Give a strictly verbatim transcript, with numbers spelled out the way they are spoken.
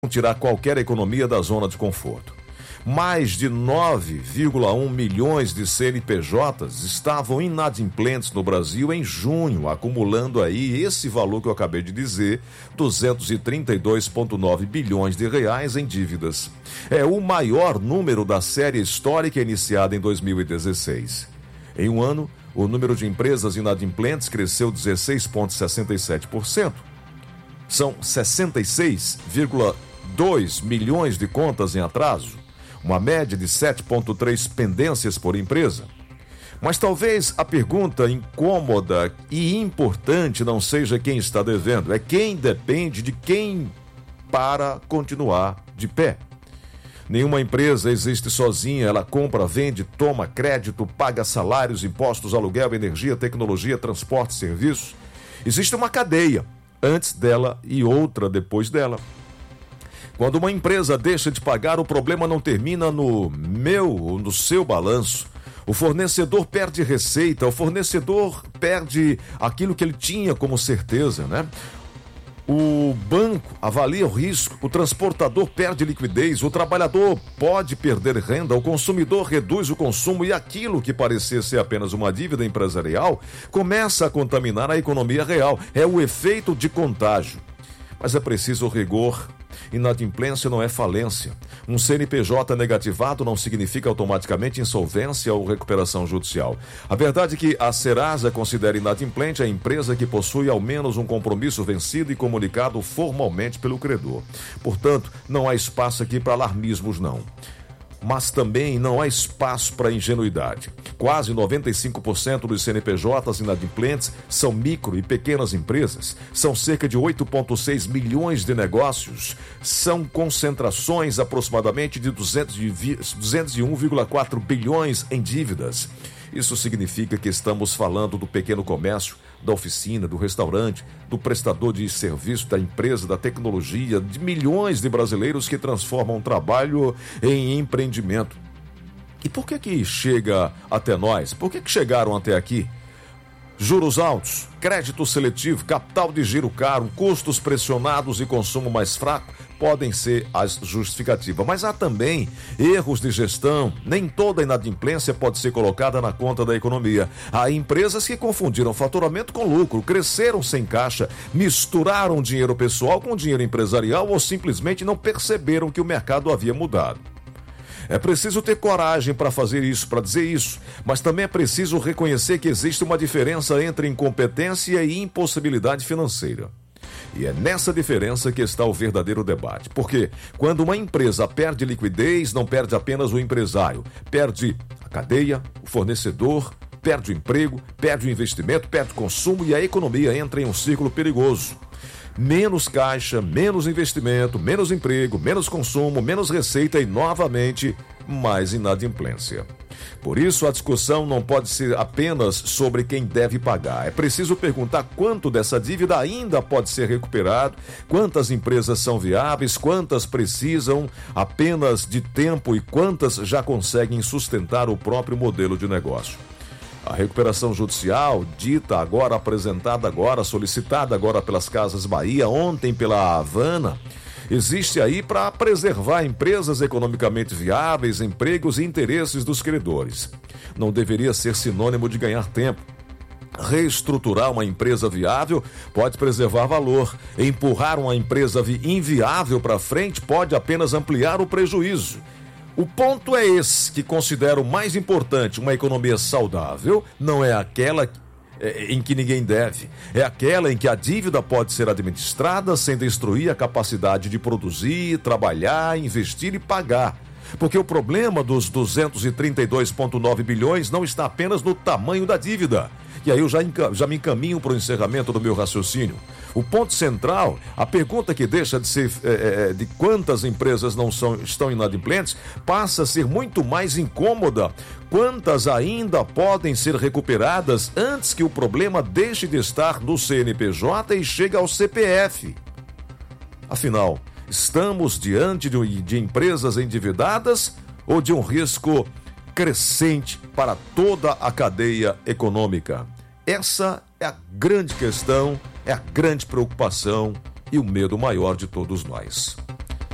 tirar qualquer economia da zona de conforto. Mais de nove vírgula um milhões de C N P Js estavam inadimplentes no Brasil em junho, acumulando aí esse valor que eu acabei de dizer, duzentos e trinta e dois vírgula nove bilhões de reais em dívidas. É o maior número da série histórica iniciada em dois mil e dezesseis. Em um ano, o número de empresas inadimplentes cresceu dezesseis vírgula sessenta e sete por cento. São sessenta e seis vírgula dois milhões de contas em atraso, uma média de sete vírgula três pendências por empresa. Mas talvez a pergunta incômoda e importante não seja quem está devendo, é quem depende de quem para continuar de pé. Nenhuma empresa existe sozinha, ela compra, vende, toma crédito, paga salários, impostos, aluguel, energia, tecnologia, transporte, serviços. Existe uma cadeia antes dela e outra depois dela. Quando uma empresa deixa de pagar, o problema não termina no meu ou no seu balanço. O fornecedor perde receita, o fornecedor perde aquilo que ele tinha como certeza, né? O banco avalia o risco, o transportador perde liquidez, o trabalhador pode perder renda, o consumidor reduz o consumo e aquilo que parecia ser apenas uma dívida empresarial começa a contaminar a economia real. É o efeito de contágio. Mas é preciso rigor. Inadimplência não é falência. Um C N P J negativado não significa automaticamente insolvência ou recuperação judicial. A verdade é que a Serasa considera inadimplente a empresa que possui ao menos um compromisso vencido e comunicado formalmente pelo credor. Portanto, não há espaço aqui para alarmismos, não. Mas também não há espaço para ingenuidade. Quase noventa e cinco por cento dos C N P Js inadimplentes são micro e pequenas empresas. São cerca de oito vírgula seis milhões de negócios. São concentrações aproximadamente de duzentos e um vírgula quatro bilhões em dívidas. Isso significa que estamos falando do pequeno comércio, da oficina, do restaurante, do prestador de serviço, da empresa, da tecnologia, de milhões de brasileiros que transformam o trabalho em empreendimento. E por que que chega até nós? Por que que chegaram até aqui? Juros altos, crédito seletivo, capital de giro caro, custos pressionados e consumo mais fraco podem ser as justificativas. Mas há também erros de gestão. Nem toda inadimplência pode ser colocada na conta da economia. Há empresas que confundiram faturamento com lucro, cresceram sem caixa, misturaram dinheiro pessoal com dinheiro empresarial ou simplesmente não perceberam que o mercado havia mudado. É preciso ter coragem para fazer isso, para dizer isso, mas também é preciso reconhecer que existe uma diferença entre incompetência e impossibilidade financeira. E é nessa diferença que está o verdadeiro debate. Porque quando uma empresa perde liquidez, não perde apenas o empresário, perde a cadeia, o fornecedor, perde o emprego, perde o investimento, perde o consumo e a economia entra em um círculo perigoso. Menos caixa, menos investimento, menos emprego, menos consumo, menos receita e, novamente, mais inadimplência. Por isso, a discussão não pode ser apenas sobre quem deve pagar. É preciso perguntar quanto dessa dívida ainda pode ser recuperado, quantas empresas são viáveis, quantas precisam apenas de tempo e quantas já conseguem sustentar o próprio modelo de negócio. A recuperação judicial, dita agora, apresentada agora, solicitada agora pelas Casas Bahia, ontem pela Havana, existe aí para preservar empresas economicamente viáveis, empregos e interesses dos credores. Não deveria ser sinônimo de ganhar tempo. Reestruturar uma empresa viável pode preservar valor. Empurrar uma empresa inviável para frente pode apenas ampliar o prejuízo. O ponto é esse que considero mais importante. Uma economia saudável não é aquela em que ninguém deve. É aquela em que a dívida pode ser administrada sem destruir a capacidade de produzir, trabalhar, investir e pagar. Porque o problema dos duzentos e trinta e dois vírgula nove bilhões não está apenas no tamanho da dívida. E aí eu já, já me encaminho para o encerramento do meu raciocínio. O ponto central, a pergunta que deixa de ser é, de quantas empresas não são, estão inadimplentes, passa a ser muito mais incômoda. Quantas ainda podem ser recuperadas antes que o problema deixe de estar no C N P J e chegue ao C P F? Afinal, estamos diante de, de empresas endividadas ou de um risco crescente para toda a cadeia econômica? Essa é a grande questão, é a grande preocupação e o medo maior de todos nós.